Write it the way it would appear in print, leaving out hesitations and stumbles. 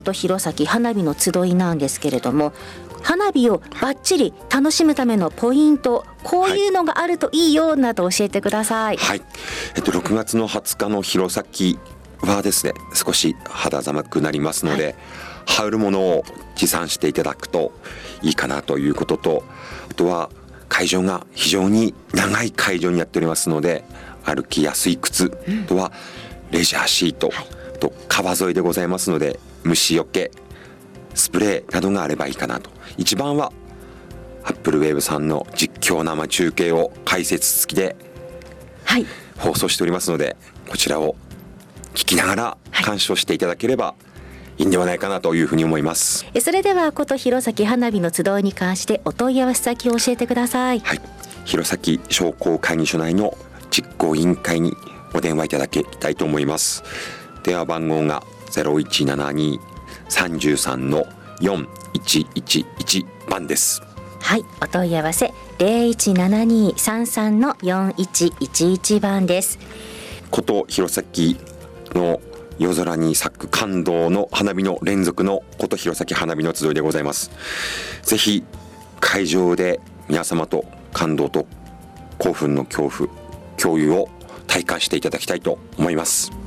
弘前花火の集いなんですけれども、花火をバッチリ楽しむためのポイント、こういうのがあるといいよなど教えてください。 はい、6月の20日の弘前はですね、少し肌寒くなりますので、羽織るものを持参していただくといいかなということと、あとは会場が非常に長い会場になっておりますので、歩きやすい靴、あとはレジャーシート、あと川沿いでございますので虫よけスプレーなどがあればいいかなと。一番はアップルウェーブさんの実況生中継を解説付きで放送しておりますので、こちらを聞きながら鑑賞していただければいいんではないかなというふうに思います。 それではこと弘前花火の集いに関してお問い合わせ先を教えてください。 はい、弘前商工会議所内の実行委員会にお電話いただきたいと思います。電話番号が 0172-33-4111 番です。 はい、お問い合わせ 0172-33-4111 番です。 こと弘前の夜空に咲く感動の花火の連続のこと弘前花火の集いでございます。ぜひ会場で皆様と感動と興奮の共有を体感していただきたいと思います。